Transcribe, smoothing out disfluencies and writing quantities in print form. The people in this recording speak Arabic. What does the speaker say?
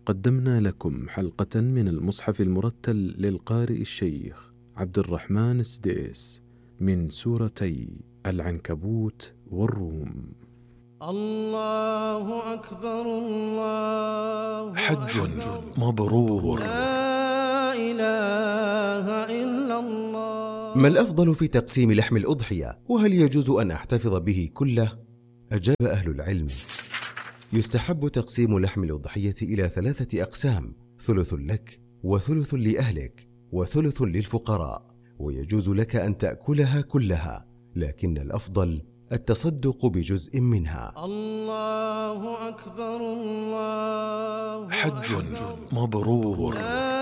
قدمنا لكم حلقة من المصحف المرتل للقارئ الشيخ عبد الرحمن السديس من سورتي العنكبوت والروم. الله أكبر الله حج مبرور. لا إله إلا الله. ما الأفضل في تقسيم لحم الأضحية؟ وهل يجوز أن أحتفظ به كله؟ أجاب أهل العلم: يستحب تقسيم لحم الأضحية إلى 3 أقسام: ثلث لك، وثلث لأهلك، وثلث للفقراء، ويجوز لك أن تأكلها كلها، لكن الأفضل التصدق بجزء منها. الله أكبر الله حج مبرور.